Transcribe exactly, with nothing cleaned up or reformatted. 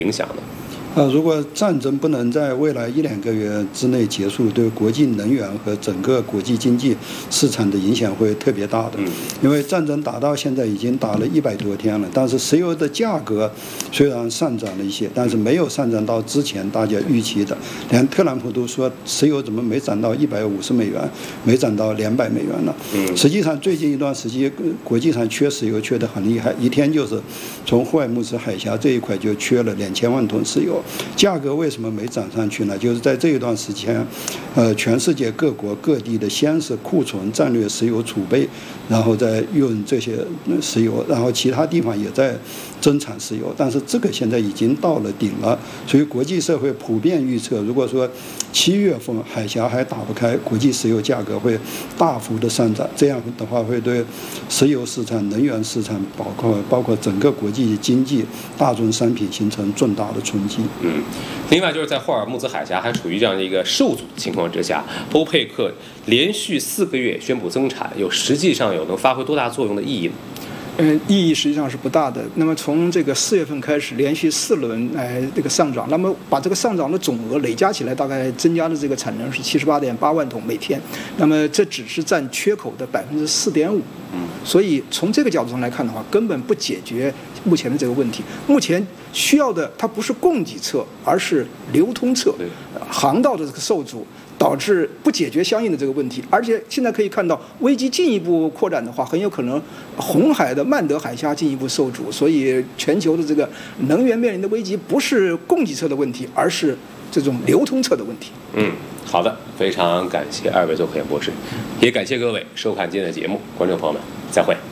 影响呢？ 呃，如果战争不能在未来一两个月之内结束，对国际能源和整个国际经济市场的影响会特别大的。因为战争打到现在已经打了一百多天了，但是石油的价格虽然上涨了一些，但是没有上涨到之前大家预期的。连特朗普都说，石油怎么没涨到一百五十美元，没涨到两百美元了？实际上，最近一段时间，国际上缺石油缺得很厉害，一天就是从霍尔木兹海峡这一块就缺了两千万吨石油。价格为什么没涨上去呢？就是在这一段时间，呃，全世界各国各地的先是库存战略石油储备，然后再用这些石油，然后其他地方也在增产石油，但是这个现在已经到了顶了，所以国际社会普遍预测，如果说七月份海峡还打不开，国际石油价格会大幅的上涨，这样的话会对石油市场、能源市场，包括包括整个国际经济、大宗商品形成重大的冲击。 嗯，另外就是在霍尔木兹海峡还处于这样的一个受阻的情况之下，欧佩克连续四个月宣布增产，有实际上有能发挥多大作用的意义呢？ 呃，意义实际上是不大的。那么从这个四月份开始，连续四轮来这个上涨，那么把这个上涨的总额累加起来，大概增加的这个产能是七十八点八万桶每天。那么这只是占缺口的百分之四点五。嗯，所以从这个角度上来看的话，根本不解决目前的这个问题。目前需要的它不是供给侧，而是流通侧，航道的这个受阻，导致不解决相应的这个问题。而且现在可以看到，危机进一步扩展的话，很有可能红海的曼德海峡进一步受阻。所以全球的这个能源面临的危机，不是供给侧的问题，而是这种流通侧的问题。 嗯，好的，非常感谢二位做客演播室，也感谢各位收看今天的节目，观众朋友们，再会。